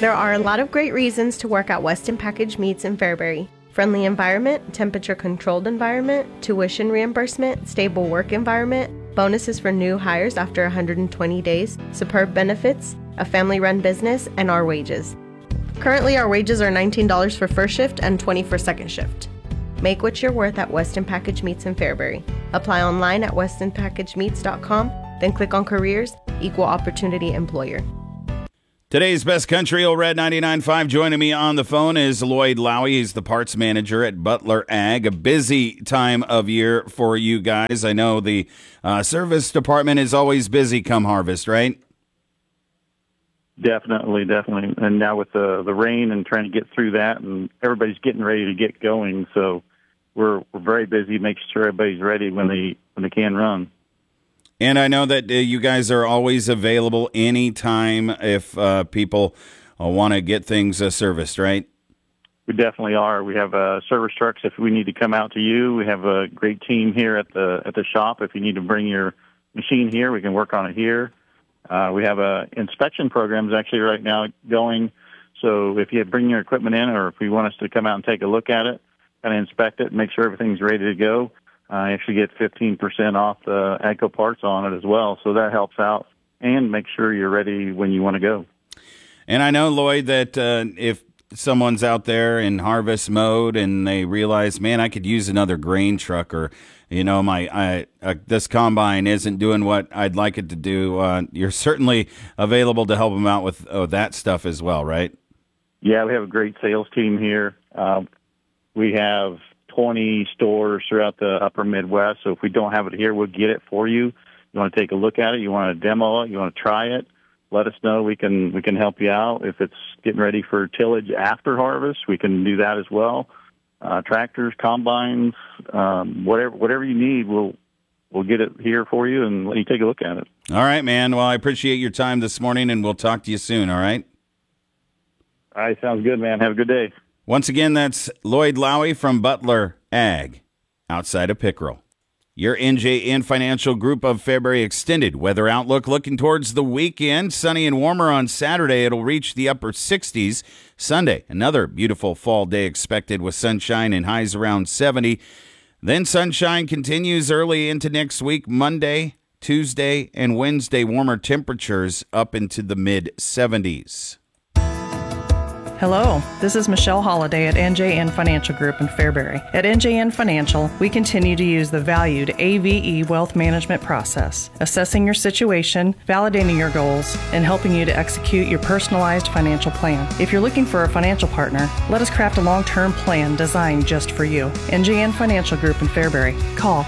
There are a lot of great reasons to work at Weston Package Meats in Fairbury. Friendly environment, temperature-controlled environment, tuition reimbursement, stable work environment, bonuses for new hires after 120 days, superb benefits, a family-run business, and our wages. Currently, our wages are $19 for first shift and $20 for second shift. Make what you're worth at Weston Package Meats in Fairbury. Apply online at westonpackagemeats.com, then click on Careers, Equal Opportunity Employer. Today's Best Country, Old Red 99.5. Joining me on the phone is Lloyd Lowy. He's the parts manager at Butler Ag. A busy time of year for you guys. I know the service department is always busy come harvest, right? Definitely. And now with the rain and trying to get through that, and everybody's getting ready to get going, so we're very busy making sure everybody's ready when they can run. And I know that you guys are always available anytime if people want to get things serviced, right? We definitely are. We have service trucks if we need to come out to you. We have a great team here at the shop. If you need to bring your machine here, we can work on it here. We have inspection programs actually right now going. So if you bring your equipment in, or if you want us to come out and take a look at it, kind of inspect it, make sure everything's ready to go, I actually get 15% off the AGCO parts on it as well. So that helps out and make sure you're ready when you want to go. And I know, Lloyd, that if someone's out there in harvest mode and they realize, man, I could use another grain truck, or, you know, this combine isn't doing what I'd like it to do, you're certainly available to help them out with that stuff as well, right? Yeah, we have a great sales team here. We have 20 stores throughout the upper Midwest. So if we don't have it here, we'll get it for you. You want to take a look at it, you want to demo it, you want to try it, let us know. We can help you out. If it's getting ready for tillage after harvest, we can do that as well. Tractors, combines, whatever you need, we'll get it here for you and let you take a look at it. All right, man. Well, I appreciate your time this morning, and we'll talk to you soon, all right? All right, sounds good, man. Have a good day. Once again, that's Lloyd Lowy from Butler Ag, outside of Pickerel. Your NJN Financial Group of Fairbury Extended weather outlook looking towards the weekend. Sunny and warmer on Saturday. It'll reach the upper 60s. Sunday, another beautiful fall day expected with sunshine and highs around 70. Then sunshine continues early into next week. Monday, Tuesday, and Wednesday, warmer temperatures up into the mid-70s. Hello, this is Michelle Holliday at NJN Financial Group in Fairbury. At NJN Financial, we continue to use the valued AVE wealth management process, assessing your situation, validating your goals, and helping you to execute your personalized financial plan. If you're looking for a financial partner, let us craft a long-term plan designed just for you. NJN Financial Group in Fairbury. Call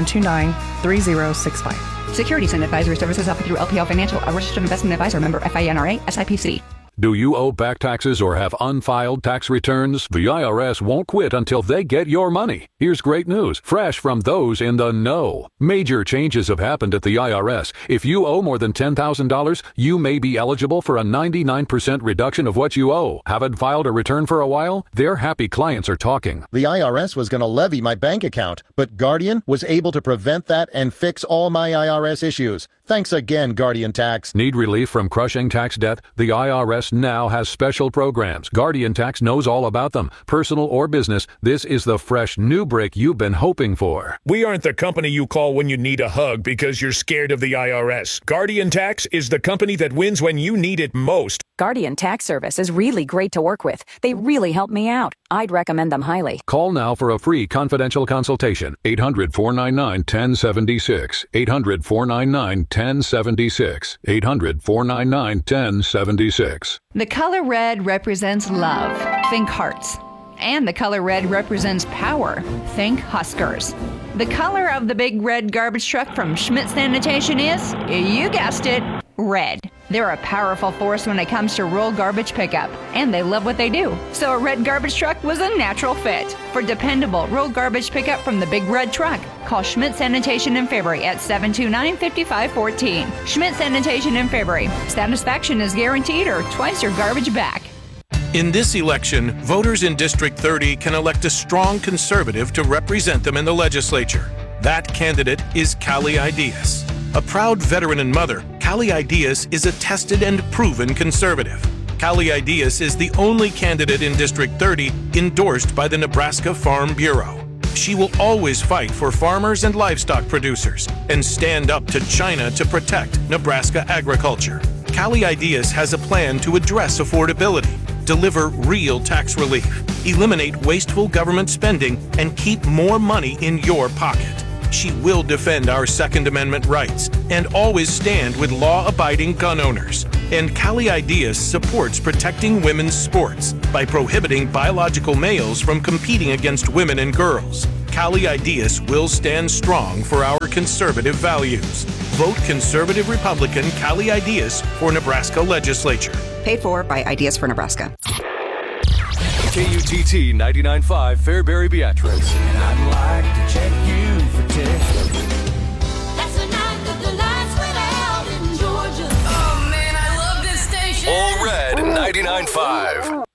729-3065. Securities and advisory services offered through LPL Financial, a registered investment advisor, member FINRA, SIPC. Do you owe back taxes or have unfiled tax returns? The IRS won't quit until they get your money. Here's great news, fresh from those in the know. Major changes have happened at the IRS. If you owe more than $10,000, you may be eligible for a 99% reduction of what you owe. Haven't filed a return for a while? Their happy clients are talking. The IRS was going to levy my bank account, but Guardian was able to prevent that and fix all my IRS issues. Thanks again, Guardian Tax. Need relief from crushing tax debt? The IRS now has special programs. Guardian Tax knows all about them. Personal or business, this is the fresh new break you've been hoping for. We aren't the company you call when you need a hug because you're scared of the IRS. Guardian Tax is the company that wins when you need it most. Guardian Tax Service is really great to work with. They really help me out. I'd recommend them highly. Call now for a free confidential consultation. 800-499-1076. 800-499-1076. 800-499-1076. The color red represents love. Think hearts. And the color red represents power. Think Huskers. The color of the big red garbage truck from Schmidt Sanitation is, you guessed it, red. They're a powerful force when it comes to rural garbage pickup, and they love what they do. So a red garbage truck was a natural fit. For dependable rural garbage pickup from the big red truck, call Schmidt Sanitation in Fairbury at 729-5514. Schmidt Sanitation in Fairbury. Satisfaction is guaranteed or twice your garbage back. In this election, voters in District 30 can elect a strong conservative to represent them in the legislature. That candidate is Callie Ideas. A proud veteran and mother, Callie Ideas is a tested and proven conservative. Callie Ideas is the only candidate in District 30 endorsed by the Nebraska Farm Bureau. She will always fight for farmers and livestock producers and stand up to China to protect Nebraska agriculture. Callie Ideas has a plan to address affordability, deliver real tax relief, eliminate wasteful government spending, and keep more money in your pocket. She will defend our Second Amendment rights and always stand with law-abiding gun owners. And Callie Ideas supports protecting women's sports by prohibiting biological males from competing against women and girls. Callie Ideas will stand strong for our conservative values. Vote Conservative Republican Callie Ideas for Nebraska Legislature. Paid for by Ideas for Nebraska. KUTT 99.5 Fairbury Beatrice. And I'd like to check you for tips. That's the night that the lights went out in Georgia. Oh man, I love this station. All Red 99.5.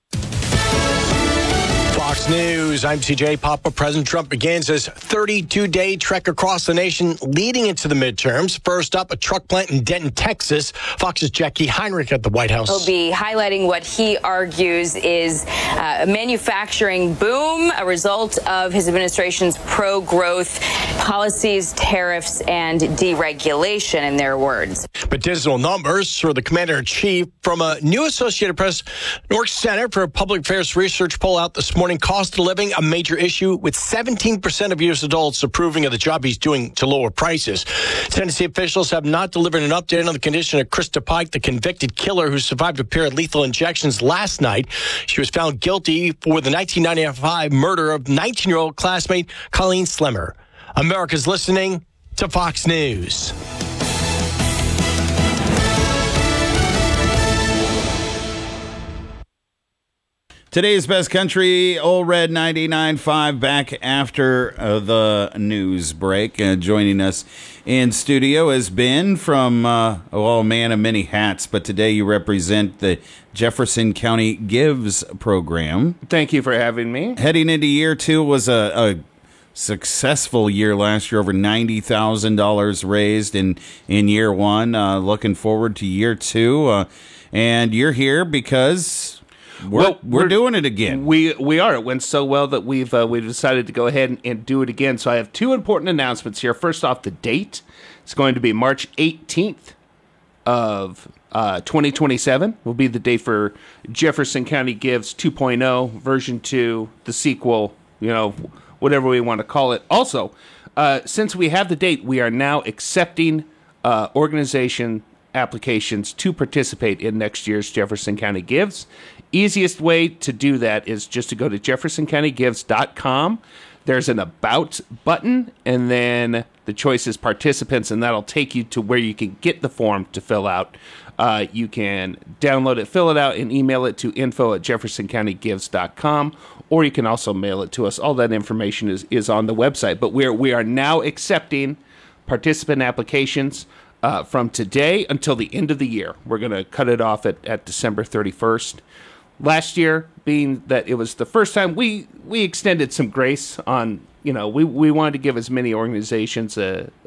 Fox News, I'm TJ Papa. President Trump begins his 32-day trek across the nation leading into the midterms. First up, a truck plant in Denton, Texas. Fox's Jackie Heinrich at the White House. He'll be highlighting what he argues is a manufacturing boom, a result of his administration's pro-growth policies, tariffs, and deregulation, in their words. But dismal numbers for the commander-in-chief from a new Associated Press New York Center for Public Affairs Research poll out this morning. Cost of living, a major issue, with 17% of U.S. adults approving of the job he's doing to lower prices. Tennessee officials have not delivered an update on the condition of Krista Pike, the convicted killer who survived a pair of lethal injections last night. She was found guilty for the 1995 murder of 19-year-old classmate Colleen Slemmer. America's listening to Fox News. Today's Best Country, Old Red 99.5, back after the news break. Joining us in studio is Ben from, man of many hats, but today you represent the Jefferson County Gives program. Thank you for having me. Heading into year two was a successful year last year, over $90,000 raised in year one. Looking forward to year two. And you're here because... We're doing it again. We are. It went so well that we've decided to go ahead and do it again. So I have two important announcements here. First off, the date. It's going to be March 18th of 2027 will be the date for Jefferson County Gives 2.0, version 2, the sequel, whatever we want to call it. Also, since we have the date, we are now accepting organization applications to participate in next year's Jefferson County Gives. Easiest way to do that is just to go to jeffersoncountygives.com. There's an About button, and then the choice is Participants, and that'll take you to where you can get the form to fill out. You can download it, fill it out, and email it to info@jeffersoncountygives.com, or you can also mail it to us. All that information is on the website. But we are now accepting participant applications from today until the end of the year. We're going to cut it off at December 31st. Last year, being that it was the first time, we extended some grace on, we wanted to give as many organizations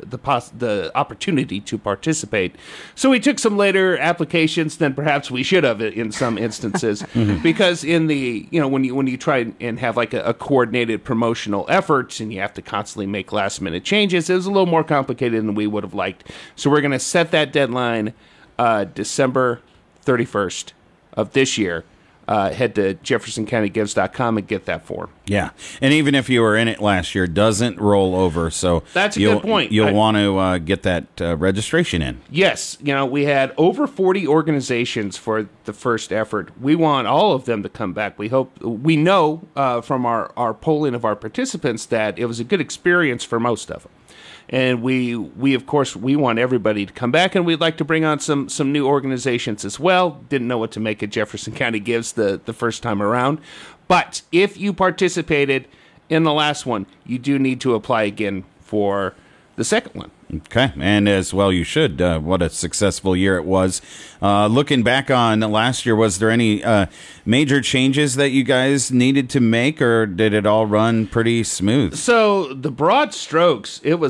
the opportunity to participate. So we took some later applications than perhaps we should have in some instances, because in the, when you try and have like a coordinated promotional effort and you have to constantly make last minute changes, it was a little more complicated than we would have liked. So we're going to set that deadline December 31st of this year. Head to jeffersoncountygives.com and get that form. Yeah, and even if you were in it last year, it doesn't roll over. So that's a good point. You'll want to get that registration in. Yes, we had over 40 organizations for the first effort. We want all of them to come back. We know from our polling of our participants that it was a good experience for most of them. And we of course, we want everybody to come back, and we'd like to bring on some new organizations as well. Didn't know what to make of Jefferson County Gives the first time around. But if you participated in the last one, you do need to apply again for the second one. Okay, and as well you should. What a successful year it was. Looking back on last year, was there any major changes that you guys needed to make, or did it all run pretty smooth? So the broad strokes, it was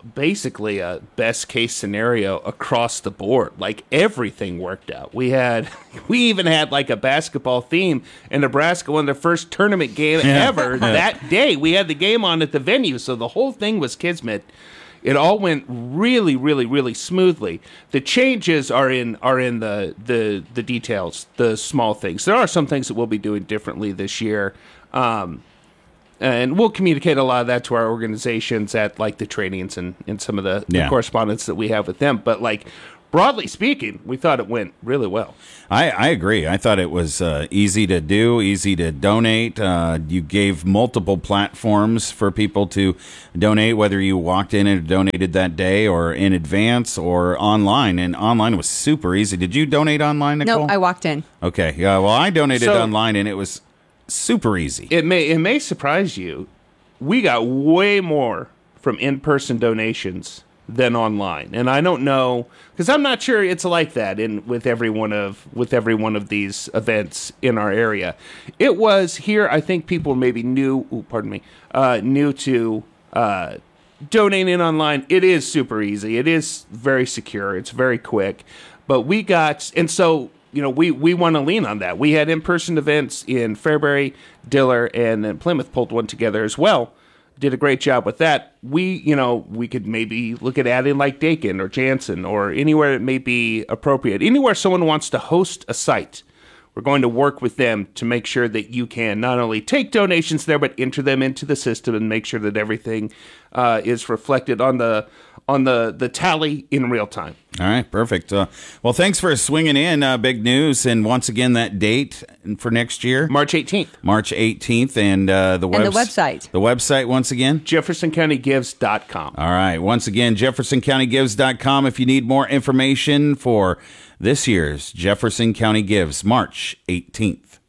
basically a best case scenario across the board. Like everything worked out. We even had like a basketball theme, and Nebraska won their first tournament game ever that day. We had the game on at the venue, so the whole thing was kismet. It all went really, really, really smoothly. The changes are in the details, the small things. There are some things that we'll be doing differently this year. And we'll communicate a lot of that to our organizations at like the trainings and some of the correspondence that we have with them. But like broadly speaking, we thought it went really well. I agree. I thought it was easy to do, easy to donate. You gave multiple platforms for people to donate, whether you walked in and donated that day or in advance or online. And online was super easy. Did you donate online, Nicole? No, I walked in. Okay. Yeah. Well, I donated online, and it was super easy. It may surprise you. We got way more from in-person donations than online, and I don't know because I'm not sure it's like that with every one of these events in our area. It was here. I think people maybe new to donating online. It is super easy. It is very secure. It's very quick. But we got we want to lean on that. We had in-person events in Fairbury, Diller, and then Plymouth pulled one together as well. Did a great job with that. We could maybe look at adding like Dakin or Jansen or anywhere it may be appropriate. Anywhere someone wants to host a site, we're going to work with them to make sure that you can not only take donations there, but enter them into the system and make sure that everything is reflected on the tally in real time. All right, perfect. Well, thanks for swinging in. Big news, and once again, that date for next year, March 18th. March 18th, and the website. The website once again, JeffersonCountyGives.com. All right, once again, JeffersonCountyGives.com. If you need more information for this year's Jefferson County Gives, March 18th.